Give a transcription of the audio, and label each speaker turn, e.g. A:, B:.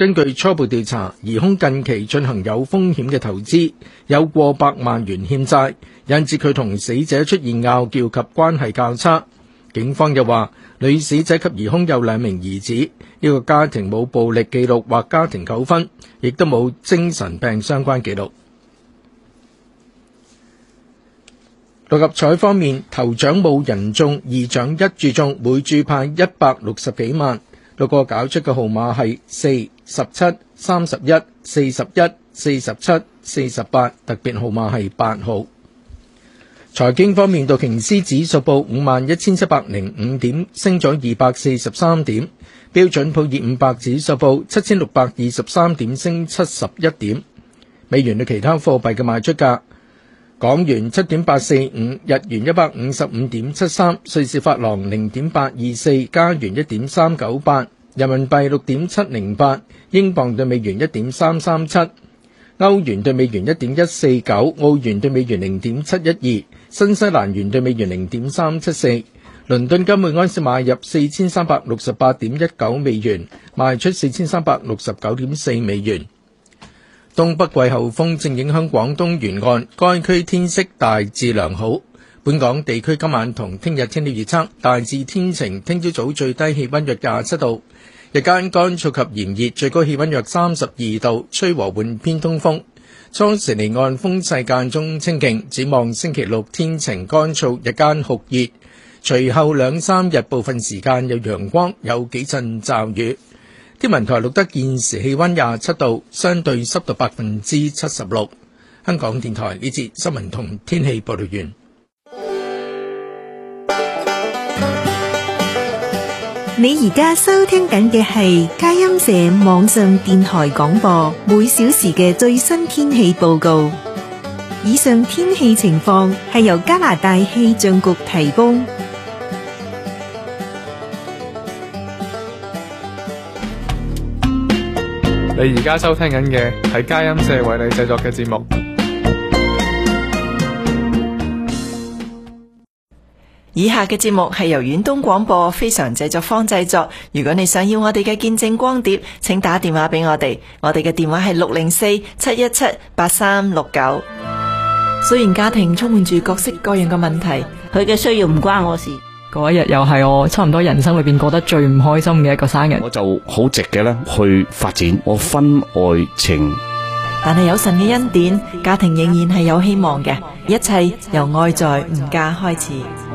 A: 根據初步調查，疑兇近期進行有風險嘅投資，有過百萬元欠債，引致佢同死者出現拗撬及關係較差。警方又話，女死者及疑兇有2名兒子，呢個家庭冇暴力記錄或家庭糾紛，亦都冇精神病相關記錄。六合彩方面，頭獎冇人中，二獎一注中，每注派160幾萬。6個搞出嘅號碼係4、17、31、41、47、48，特別號碼係8號。財經方面，道瓊斯指數報51,705點，升咗243點；標準普爾500指數報7,623點，升71點。美元對其他貨幣嘅賣出價：港元7.845，日元155.73，瑞士法郎0.824，加元1.398，人民幣6.708，英鎊對美元1.337，歐元對美元1.149，澳元對美元0.712，新西蘭元對美元0.374。倫敦金每安士買入4368.19美元，賣出4369.4美元。東北季候風正影響廣東沿岸，該區天色大致良好。本港地區今晚同聽日天氣預測大致天晴，聽朝早最低氣溫約27度，日間乾燥及炎熱，最高氣溫約32度，吹和緩偏東風。初時離岸風勢間中清勁，展望星期六天晴乾燥，日間酷熱，隨後2-3日部分時間有陽光，有幾陣驟雨。天文台錄得現時氣溫27度，相對濕度76%。香港電台呢節新聞同天氣報道完。
B: 你而家收聽緊嘅係佳音社網上電台廣播，每小時嘅最新天氣報告。以上天氣情況係由加拿大氣象局提供。
C: 你而家收聽緊嘅係佳音社為你製作嘅節目。
D: 以下嘅節目係由遠東廣播非常製作坊製作。如果你想要我哋嘅見證光碟，請打電話俾我哋。我哋嘅電話係604-717-8369。雖然家庭充滿住各式各樣嘅問題，
E: 佢嘅需要唔關我事。
F: 嗰一日又係我差唔多人生裏邊過得最唔開心嘅一個生日，
G: 我就好直嘅咧去發展我婚外情。
D: 但係有神嘅恩典，家庭仍然係有希望嘅，一切由愛在吾家開始。